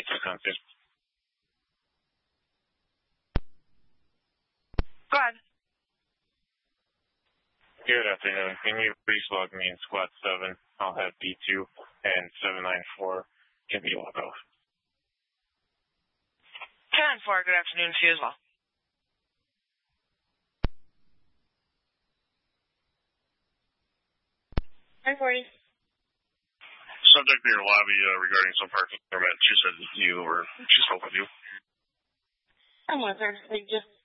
862. Go ahead. Good afternoon. Can you please log me in squad 7? I'll have B2 and 794 can be logged off. 10-4, good afternoon to you as well. Hi, 40. Subject in your lobby regarding some parking permit. She said she spoke with you. I'm with her. They just